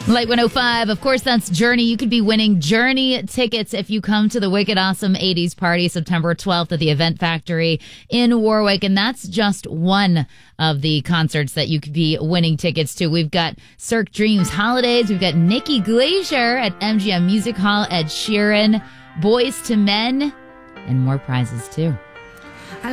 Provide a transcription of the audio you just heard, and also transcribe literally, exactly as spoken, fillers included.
Light one oh five, of course, that's Journey. You could be winning Journey tickets if you come to the Wicked Awesome eighties Party September twelfth at the Event Factory in Warwick. And that's just one of the concerts that you could be winning tickets to. We've got Cirque Dreams Holidays. We've got Nikki Glaser at M G M Music Hall, Ed Sheeran, Boys to Men, and more prizes, too.